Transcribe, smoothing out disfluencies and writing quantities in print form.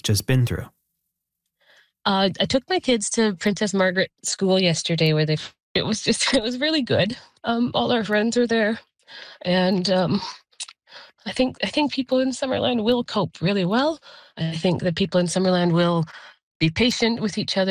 just been through? I took my kids to Princess Margaret School yesterday, where it was just it was really good. All our friends are there, and I think people in Summerland will cope really well. I think that people in Summerland will be patient with each other